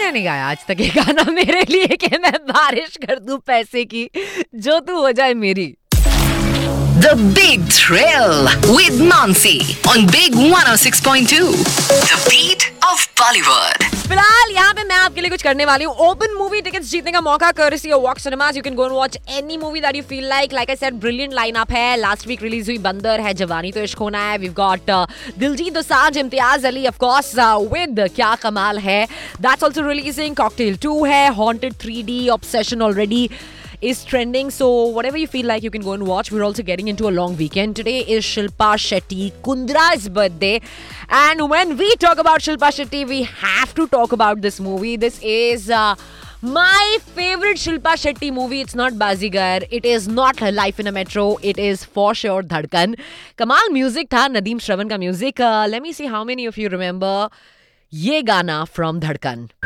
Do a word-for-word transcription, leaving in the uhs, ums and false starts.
किसने नहीं गाया आज तक ये गाना मेरे लिए कि मैं बारिश कर दूं पैसे की, जो तू हो जाए मेरी. The Big Thrill with Mansi on Big one oh six point two. The beat of Bollywood. फिलहाल यहाँ पे मैं आपके लिए कुछ करने वाली हूँ. ओपन मूवी टिकट्स जीतने का मौका courtesy of Vox Cinemas. You can go and watch any movie that you feel like. Like I said, brilliant lineup है. Last week release हुई बंदर है, जवानी तो इश्क होना है. We've got uh, Diljit Dosanjh, Imtiaz Ali, of course, uh, with क्या कमाल है. That's also releasing. Cocktail two है. Haunted three D, Obsession already is trending, so whatever you feel like you can go and watch. We're also getting into a long weekend. Today is Shilpa Shetty Kundra's birthday, and when we talk about Shilpa Shetty, we have to talk about this movie. This is uh, my favorite Shilpa Shetty movie. It's not Bazigar, it is not Life in a Metro, it is for sure Dhadkan. Kamal music tha, Nadeem Shravan ka music. Uh, let me see how many of you remember ye gana from Dhadkan.